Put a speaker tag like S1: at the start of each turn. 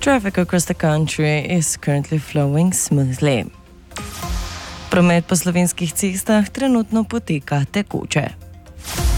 S1: Traffic across the country is currently flowing smoothly. Promet po slovenskih cestah trenutno poteka tekoče.